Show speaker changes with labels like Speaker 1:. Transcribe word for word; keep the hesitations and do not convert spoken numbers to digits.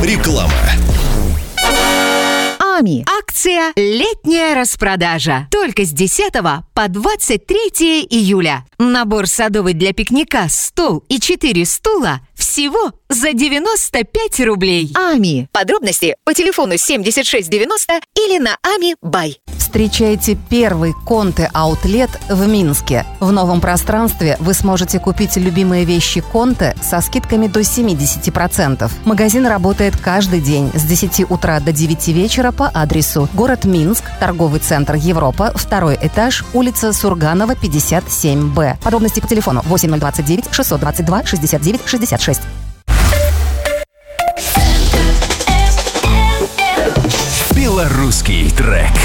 Speaker 1: Реклама.
Speaker 2: АМИ. Акция «Летняя распродажа». Только с десятого по двадцать третье июля. Набор садовый для пикника, стол и четыре стула всего за девяносто пять рублей. АМИ. Подробности по телефону семьдесят шесть девяносто или на ами бай.
Speaker 3: Встречайте первый Конте-аутлет в Минске. В новом пространстве вы сможете купить любимые вещи Конте со скидками до семьдесят процентов. Магазин работает каждый день с десяти утра до девяти вечера по адресу город Минск, торговый центр Европа, второй этаж, улица Сурганова, пятьдесят семь бэ. Подробности по телефону восемь ноль двадцать девять шестьсот двадцать два шестьдесят девять шестьдесят шесть.
Speaker 1: Белорусский трек.